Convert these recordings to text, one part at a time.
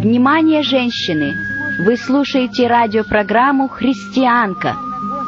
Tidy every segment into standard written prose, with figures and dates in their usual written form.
Внимание, женщины! Вы слушаете радиопрограмму «Христианка».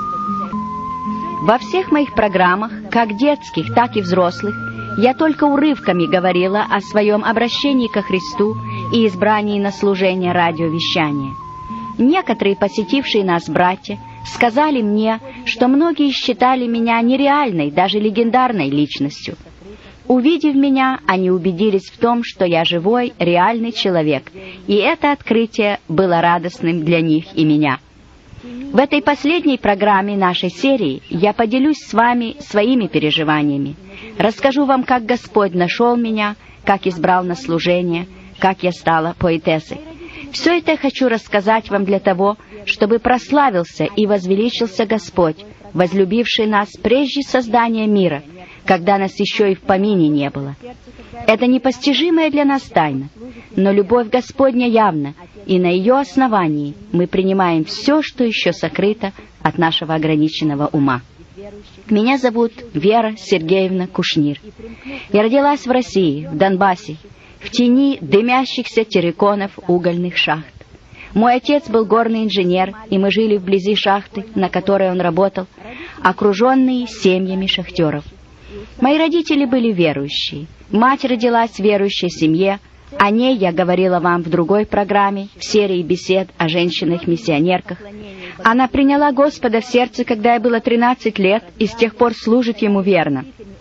Во всех моих программах, как детских, так и взрослых, я только урывками говорила о своем обращении ко Христу и избрании на служение радиовещания. Некоторые посетившие нас братья сказали мне, что многие считали меня нереальной, даже легендарной личностью. Увидев меня, они убедились в том, что я живой, реальный человек, и это открытие было радостным для них и меня. В этой последней программе нашей серии я поделюсь с вами своими переживаниями. Расскажу вам, как Господь нашел меня, как избрал на служение, как я стала поэтессой. Все это я хочу рассказать вам для того, чтобы прославился и возвеличился Господь, возлюбивший нас прежде создания мира, когда нас еще и в помине не было. Это непостижимая для нас тайна, но любовь Господня явна, и на ее основании мы принимаем все, что еще сокрыто от нашего ограниченного ума. Меня зовут Вера Сергеевна Кушнир. Я родилась в России, в Донбассе, в тени дымящихся терриконов угольных шахт. Мой отец был горный инженер, и мы жили вблизи шахты, на которой он работал, окруженные семьями шахтеров. Мои родители были верующие. Мать родилась в верующей семье. О ней я говорила вам в другой программе, в серии бесед о женщинах-миссионерках. Она приняла Господа в сердце, когда ей было 13 лет, и с тех пор служит Ему верно.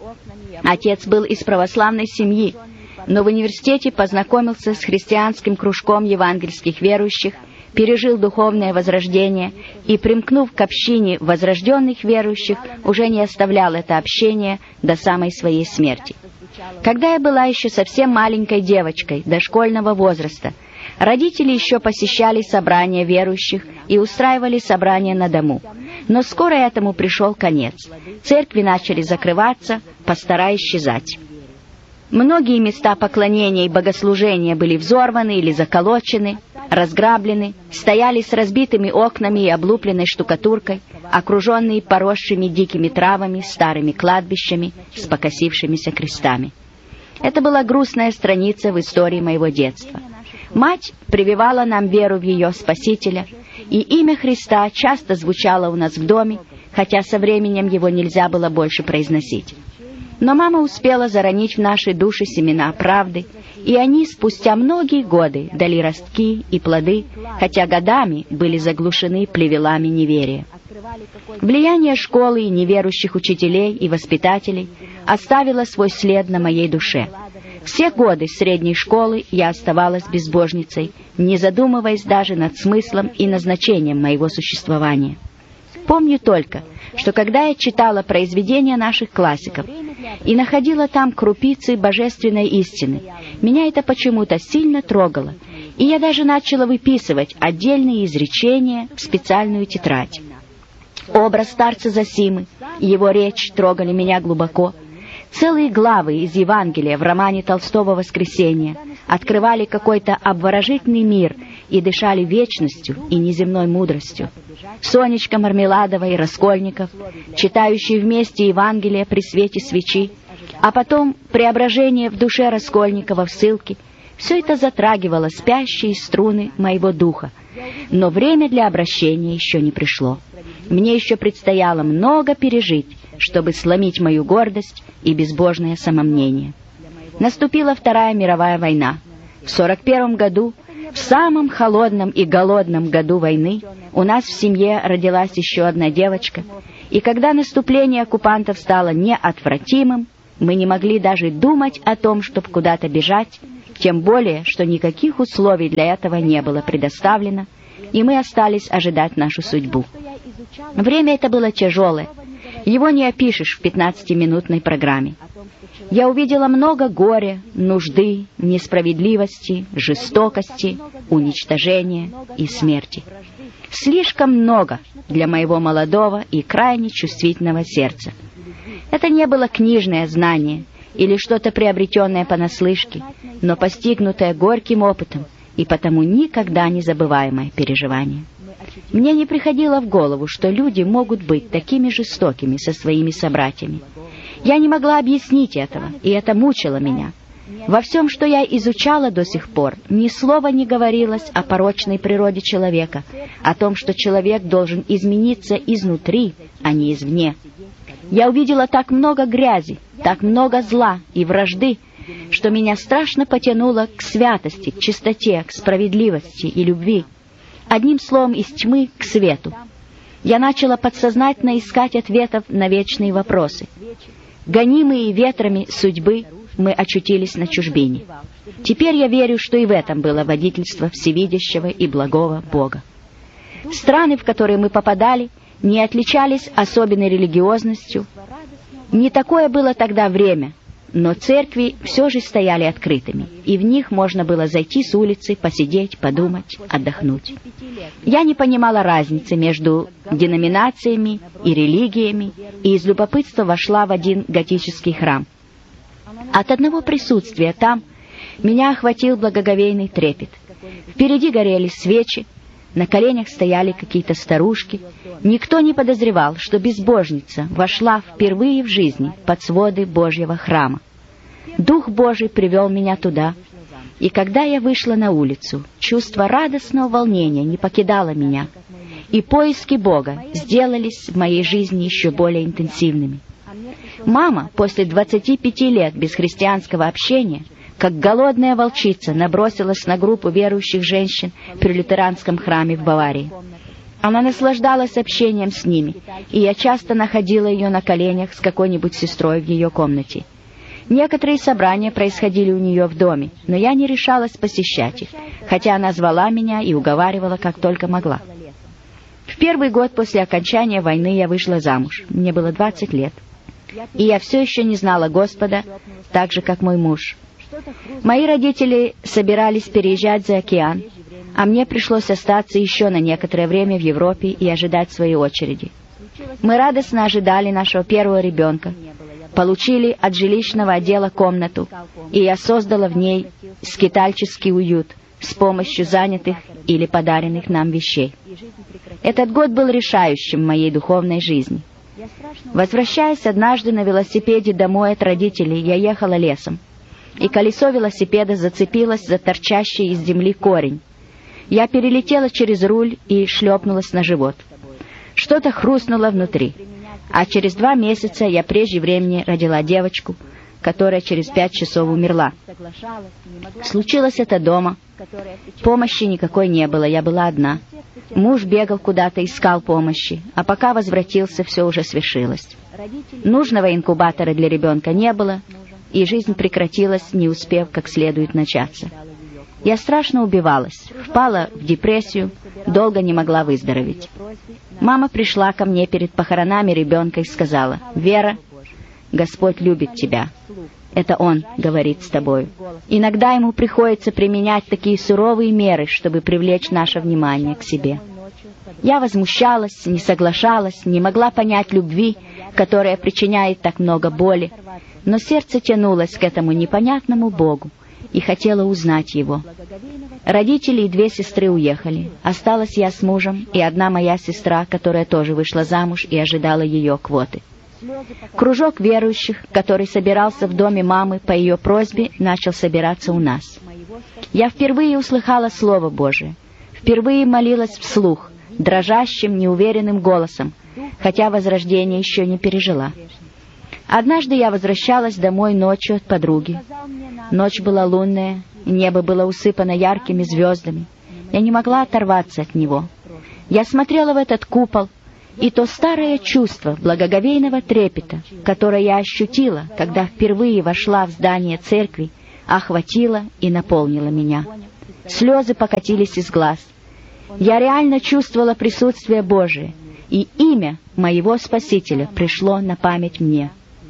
Отец был из православной семьи, но в университете познакомился с христианским кружком евангельских верующих, пережил духовное возрождение и, примкнув к общине возрожденных верующих, уже не оставлял это общение до самой своей смерти. Когда я была еще совсем маленькой девочкой, дошкольного возраста, родители еще посещали собрания верующих и устраивали собрания на дому. Но скоро этому пришел конец. Церкви начали закрываться, пастора исчезать. Многие места поклонения и богослужения были взорваны или заколочены, разграблены, стояли с разбитыми окнами и облупленной штукатуркой, окруженные поросшими дикими травами, старыми кладбищами с покосившимися крестами. Это была грустная страница в истории моего детства. Мать прививала нам веру в ее Спасителя, и имя Христа часто звучало у нас в доме, хотя со временем его нельзя было больше произносить. Но мама успела заронить в наши души семена правды, и они спустя многие годы дали ростки и плоды, хотя годами были заглушены плевелами неверия. Влияние школы и неверующих учителей и воспитателей оставило свой след на моей душе. Все годы средней школы я оставалась безбожницей, не задумываясь даже над смыслом и назначением моего существования. Помню только, что когда я читала произведения наших классиков и находила там крупицы божественной истины, меня это почему-то сильно трогало, и я даже начала выписывать отдельные изречения в специальную тетрадь. Образ старца Зосимы и его речь трогали меня глубоко. Целые главы из Евангелия в романе Толстого «Воскресенье» открывали какой-то обворожительный мир и дышали вечностью и неземной мудростью. Сонечка Мармеладова и Раскольников, читающие вместе Евангелие при свете свечи, а потом преображение в душе Раскольникова в ссылке, все это затрагивало спящие струны моего духа. Но время для обращения еще не пришло. Мне еще предстояло много пережить, чтобы сломить мою гордость и безбожное самомнение. Наступила Вторая мировая война. В 1941 году, в самом холодном и голодном году войны, у нас в семье родилась еще одна девочка, и когда наступление оккупантов стало неотвратимым, мы не могли даже думать о том, чтобы куда-то бежать, тем более, что никаких условий для этого не было предоставлено, и мы остались ожидать нашу судьбу. Время это было тяжелое, его не опишешь в 15-минутной программе. Я увидела много горя, нужды, несправедливости, жестокости, уничтожения и смерти. Слишком много для моего молодого и крайне чувствительного сердца. Это не было книжное знание или что-то приобретенное понаслышке, но постигнутое горьким опытом и потому никогда не забываемое переживание. Мне не приходило в голову, что люди могут быть такими жестокими со своими собратьями. Я не могла объяснить этого, и это мучило меня. Во всем, что я изучала до сих пор, ни слова не говорилось о порочной природе человека, о том, что человек должен измениться изнутри, а не извне. Я увидела так много грязи, так много зла и вражды, что меня страшно потянуло к святости, к чистоте, к справедливости и любви. Одним словом, из тьмы к свету. Я начала подсознательно искать ответов на вечные вопросы. Гонимые ветрами судьбы, мы очутились на чужбине. Теперь я верю, что и в этом было водительство всевидящего и благого Бога. Страны, в которые мы попадали, не отличались особенной религиозностью. Не такое было тогда время, но церкви все же стояли открытыми, и в них можно было зайти с улицы, посидеть, подумать, отдохнуть. Я не понимала разницы между деноминациями и религиями, и из любопытства вошла в один готический храм. От одного присутствия там меня охватил благоговейный трепет. Впереди горели свечи, на коленях стояли какие-то старушки. Никто не подозревал, что безбожница вошла впервые в жизни под своды Божьего храма. Дух Божий привел меня туда, и когда я вышла на улицу, чувство радостного волнения не покидало меня, и поиски Бога сделались в моей жизни еще более интенсивными. Мама после 25 лет без христианского общения, как голодная волчица, набросилась на группу верующих женщин при лютеранском храме в Баварии. Она наслаждалась общением с ними, и я часто находила ее на коленях с какой-нибудь сестрой в ее комнате. Некоторые собрания происходили у нее в доме, но я не решалась посещать их, хотя она звала меня и уговаривала, как только могла. В первый год после окончания войны я вышла замуж. Мне было 20 лет. И я все еще не знала Господа, так же, как мой муж. Мои родители собирались переезжать за океан, а мне пришлось остаться еще на некоторое время в Европе и ожидать своей очереди. Мы радостно ожидали нашего первого ребенка, получили от жилищного отдела комнату, и я создала в ней скитальческий уют с помощью занятых или подаренных нам вещей. Этот год был решающим в моей духовной жизни. Возвращаясь однажды на велосипеде домой от родителей, я ехала лесом, и колесо велосипеда зацепилось за торчащий из земли корень. Я перелетела через руль и шлепнулась на живот. Что-то хрустнуло внутри, а через 2 месяца я прежде времени родила девочку, которая через 5 часов умерла. Случилось это дома. Помощи никакой не было, я была одна. Муж бегал куда-то, искал помощи, а пока возвратился, все уже свершилось. Нужного инкубатора для ребенка не было, и жизнь прекратилась, не успев как следует начаться. Я страшно убивалась, впала в депрессию, долго не могла выздороветь. Мама пришла ко мне перед похоронами ребенка и сказала: «Вера, Господь любит тебя. Это Он говорит с тобой. Иногда Ему приходится применять такие суровые меры, чтобы привлечь наше внимание к себе». Я возмущалась, не соглашалась, не могла понять любви, которая причиняет так много боли, но сердце тянулось к этому непонятному Богу и хотела узнать Его. Родители и 2 сестры уехали. Осталась я с мужем и одна моя сестра, которая тоже вышла замуж и ожидала ее квоты. Кружок верующих, который собирался в доме мамы по ее просьбе, начал собираться у нас. Я впервые услыхала Слово Божие, впервые молилась вслух, дрожащим, неуверенным голосом, хотя возрождение еще не пережила. Однажды я возвращалась домой ночью от подруги. Ночь была лунная, небо было усыпано яркими звездами. Я не могла оторваться от него. Я смотрела в этот купол, и то старое чувство благоговейного трепета, которое я ощутила, когда впервые вошла в здание церкви, охватило и наполнило меня. Слезы покатились из глаз. Я реально чувствовала присутствие Божие, и имя моего Спасителя пришло на память мне.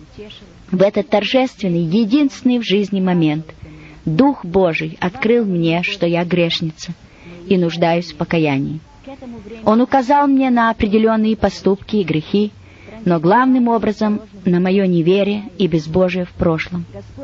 В этот торжественный, единственный в жизни момент Дух Божий открыл мне, что я грешница и нуждаюсь в покаянии. Он указал мне на определенные поступки и грехи, но главным образом на мое неверие и безбожие в прошлом.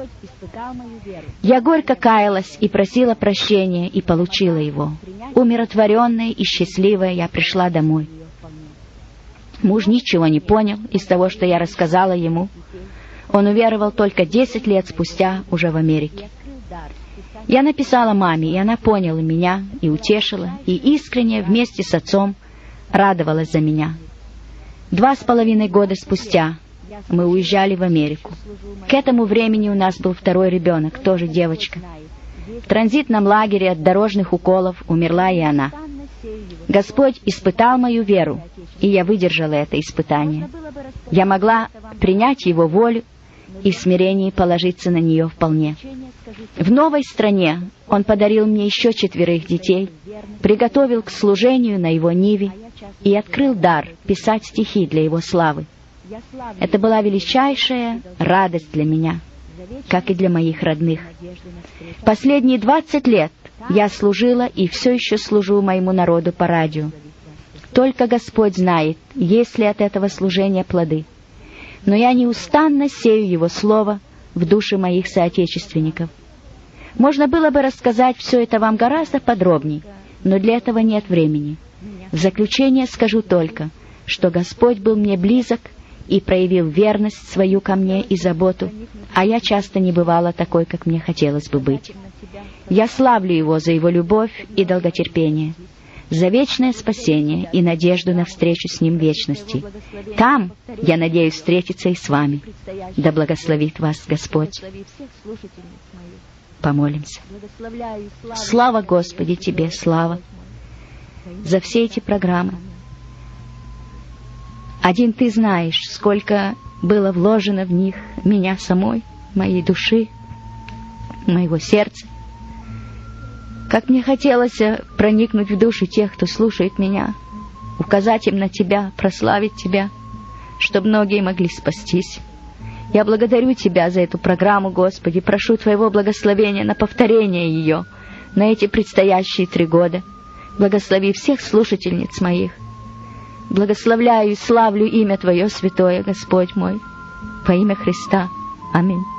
Я горько каялась и просила прощения, и получила его. Умиротворенная и счастливая я пришла домой. Муж ничего не понял из того, что я рассказала ему. Он уверовал только 10 лет спустя, уже в Америке. Я написала маме, и она поняла меня и утешила, и искренне вместе с отцом радовалась за меня. 2,5 года спустя мы уезжали в Америку. К этому времени у нас был второй ребенок, тоже девочка. В транзитном лагере от дорожных уколов умерла и она. Господь испытал мою веру, и я выдержала это испытание. Я могла принять Его волю и в смирении положиться на нее вполне. В новой стране Он подарил мне еще 4 детей, приготовил к служению на Его ниве и открыл дар писать стихи для Его славы. Это была величайшая радость для меня, как и для моих родных. Последние 20 лет я служила и все еще служу моему народу по радио. Только Господь знает, есть ли от этого служения плоды. Но я неустанно сею Его Слово в души моих соотечественников. Можно было бы рассказать все это вам гораздо подробней, но для этого нет времени. В заключение скажу только, что Господь был мне близок и проявил верность свою ко мне и заботу, а я часто не бывала такой, как мне хотелось бы быть. Я славлю Его за Его любовь и долготерпение, за вечное спасение и надежду на встречу с Ним в вечности. Там я надеюсь встретиться и с вами. Да благословит вас Господь. Помолимся. Слава Господи Тебе, слава за все эти программы. Один Ты знаешь, сколько было вложено в них меня самой, моей души, моего сердца. Как мне хотелось проникнуть в душу тех, кто слушает меня, указать им на Тебя, прославить Тебя, чтобы многие могли спастись. Я благодарю Тебя за эту программу, Господи, прошу Твоего благословения на повторение ее, на эти предстоящие 3 года. Благослови всех слушательниц моих. Благословляю и славлю имя Твое святое, Господь мой, во имя Христа. Аминь.